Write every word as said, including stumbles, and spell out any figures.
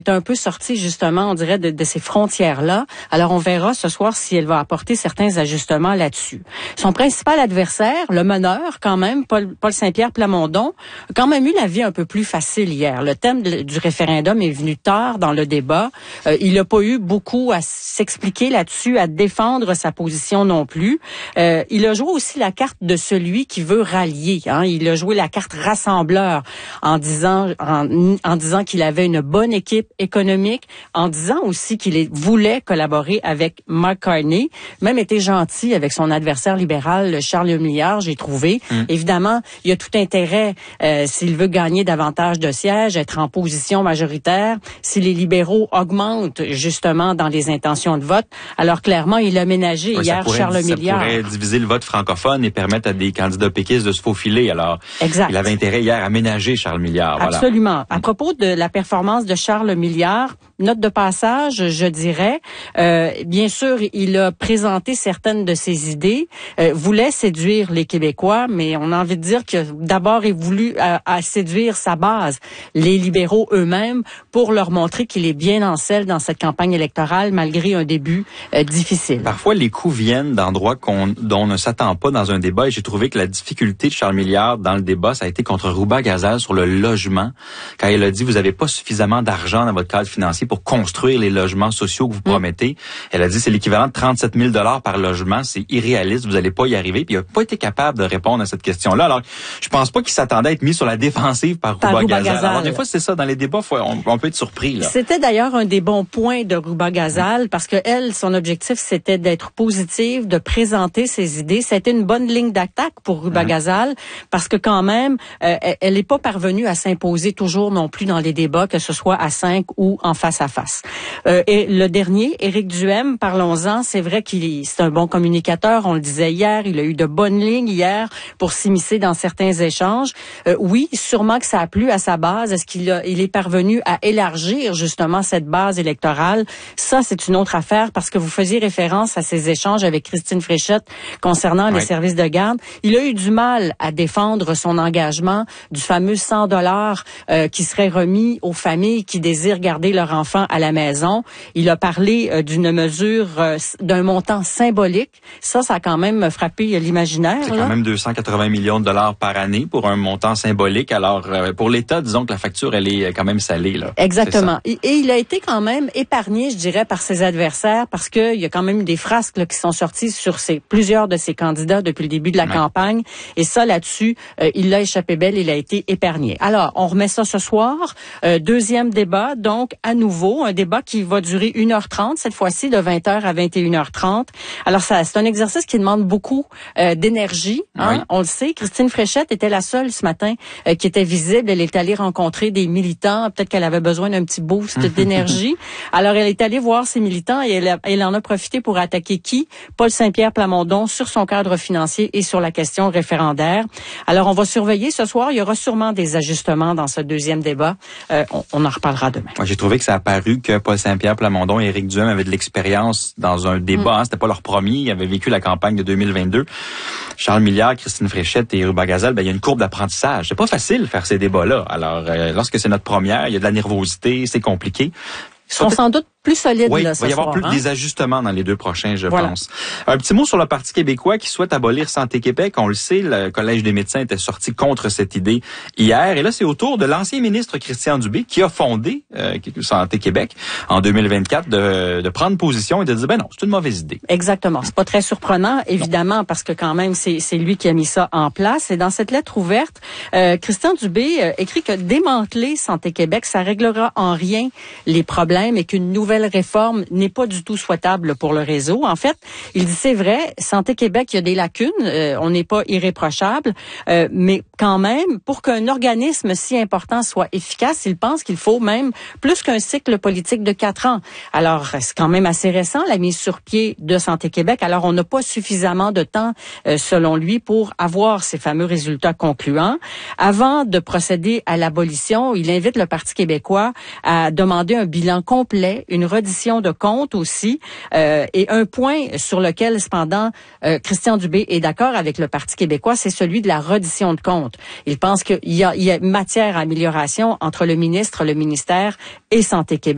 est un peu sortie justement, on dirait, de, de ces frontières-là. Alors, on verra ce soir si elle va apporter certains ajustements là-dessus. Son principal adversaire, le meneur quand même, Paul, Paul Saint-Pierre Plamondon, a quand même eu la vie un peu plus facile hier. Le thème de, du référendum est venu tard dans le débat. Euh, il n'a pas eu beaucoup à s'expliquer là-dessus, à défendre sa position non plus. Euh, il a joué aussi la carte de celui qui veut rallier. Hein. Il a joué la carte rassembleur en disant, en, en disant qu'il avait une bonne équipe économique, en disant aussi qu'il voulait collaborer avec Mark Carney, même été gentil avec son adversaire libéral, Charles Milliard, j'ai trouvé. Mmh. Évidemment, il y a tout intérêt, euh, s'il veut gagner davantage de sièges, être en position majoritaire, si les libéraux augmentent justement dans les intentions de vote. Alors clairement, il a ménagé oui, hier pourrait, Charles Milliard. Ça pourrait diviser le vote francophone et permettre à des candidats péquistes de se faufiler. Alors, exact. Il avait intérêt hier à ménager Charles Milliard. Voilà. Absolument. À propos de la performance de Charles Milliard, note de passage, je dirais, euh, bien sûr, il a présenté certaines de ses idées, euh, voulait séduire les Québécois, mais on a envie de dire que d'abord, il voulu à, à séduire sa base, les libéraux eux-mêmes, pour leur montrer qu'il est bien en selle dans cette campagne électorale, malgré un début euh, difficile. Parfois, les coups viennent d'endroits qu'on, dont on ne s'attend pas dans un débat, et j'ai trouvé que la difficulté de Charles Milliard dans le débat, ça a été contre Rouba Gazal sur le logement, quand il a dit, vous n'avez pas suffisamment d'argent dans votre cadre financier pour construire les logements sociaux que vous promettez. Mmh. Elle a dit, c'est l'équivalent de trente-sept mille dollars par logement, c'est irréaliste, vous n'allez pas y arriver, puis il n'a pas été capable de répondre à cette question-là. Alors, je pense pas qu'il s'attendait à être mis sur la défensive par, par Rouba Gazal. Gazal. Alors, des fois, c'est ça, dans les débats, faut, on, on peut être surpris, là. C'était d'ailleurs un des bons points de Rouba Gazal, mmh. parce que elle, son objectif, c'était d'être positive, de présenter ses idées. C'était une bonne ligne d'attaque pour Rouba mmh. Gazal, parce que quand même, euh, elle n'est pas parvenue à s'imposer toujours non plus dans les débats, que ce soit à cinq ou en face à face. Euh, et le dernier, Éric Duhaime, parlons-en, c'est vrai qu'il est, c'est un bon communicateur, on le disait hier, il a eu de bonnes lignes hier pour s'immiscer dans certains échanges. Euh, oui, sûrement que ça a plu à sa base. Est-ce qu'il a, il est parvenu à élargir justement cette base électorale? Ça, c'est une autre affaire, parce que vous faisiez référence à ces échanges avec Christine Fréchette concernant oui. les services de garde. Il a eu du mal à défendre son engagement du fameux cent dollars euh, qui serait remis aux familles qui désirent garder leur enfant à la maison. Il a parlé euh, d'une mesure, euh, d'un montant symbolique. Ça, ça a quand même frappé l'imaginaire. C'est là. quand même deux cent quatre-vingts millions de dollars par année pour un montant symbolique. Alors, euh, pour l'État, disons que la facture, elle est quand même salée, là. Exactement. Et, et il a été quand même épargné, je dirais, par ses adversaires, parce que il y a quand même des frasques là, qui sont sorties sur ses, plusieurs de ses candidats depuis le début de la ouais. campagne. Et ça, là-dessus, euh, il l'a échappé belle, il a été épargné. Alors, on remet ça ce soir. Euh, deuxième débat, donc, à nouveau, un débat qui va durer une heure trente, cette fois-ci, de vingt heures à vingt et une heures trente. Alors, ça, c'est un exercice qui demande beaucoup euh, d'énergie. Hein? Oui. On le sait. Christine Fréchette était la seule ce matin euh, qui était visible. Elle est allée rencontrer des militants. Peut-être qu'elle avait besoin d'un petit boost d'énergie. Alors, elle est allée voir ces militants et elle, a, elle en a profité pour attaquer qui? Paul Saint-Pierre Plamondon sur son cadre financier et sur la question référendaire. Alors, on va surveiller ce soir. Il y aura sûrement des ajustements dans ce deuxième débat. Euh, on, on en reparlera demain. Moi, j'ai trouvé que ça a paru que Paul Saint-Pierre Plamondon et Éric Duhaime avaient de l'expérience dans un débat. Mm. Hein, c'était pas leur premier. Ils avaient vécu la campagne de deux mille vingt-deux. Charles Milliard, Christine Fréchette et Rouba Gazal, ben, il y a une courbe d'apprentissage. C'est pas facile de faire ces débats-là. Alors, euh, lorsque c'est notre première, il y a de la nervosité, c'est compliqué. Ils sont sans doute plus solides oui, là, ce soir. Oui, il va y avoir soir, plus hein? des ajustements dans les deux prochains, je voilà. pense. Un petit mot sur le Parti québécois qui souhaite abolir Santé Québec. On le sait, le Collège des médecins était sorti contre cette idée hier. Et là, c'est au tour de l'ancien ministre Christian Dubé, qui a fondé euh, Santé Québec en deux mille vingt-quatre, de, de prendre position et de dire, ben non, c'est une mauvaise idée. Exactement. C'est pas très surprenant, évidemment, non. parce que quand même, c'est, c'est lui qui a mis ça en place. Et dans cette lettre ouverte, euh, Christian Dubé euh, écrit que démanteler Santé Québec, ça réglera en rien les problèmes et qu'une nouvelle réforme n'est pas du tout souhaitable pour le réseau. En fait, il dit c'est vrai, Santé Québec, il y a des lacunes, euh, on n'est pas irréprochable, euh, mais quand même, pour qu'un organisme si important soit efficace, il pense qu'il faut même plus qu'un cycle politique de quatre ans. Alors, c'est quand même assez récent, la mise sur pied de Santé Québec. Alors, on n'a pas suffisamment de temps, euh, selon lui, pour avoir ces fameux résultats concluants. Avant de procéder à l'abolition, il invite le Parti québécois à demander un bilan complet, une reddition de comptes aussi, euh, et un point sur lequel, cependant, euh, Christian Dubé est d'accord avec le Parti québécois, c'est celui de la reddition de comptes. Il pense qu'il y a, il y a matière à amélioration entre le ministre, le ministère et Santé Québec.